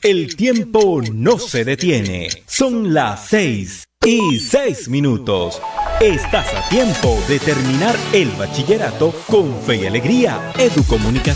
El tiempo no se detiene. Son las 6:06. Estás a tiempo de terminar el bachillerato con fe y alegría. Educomunicación.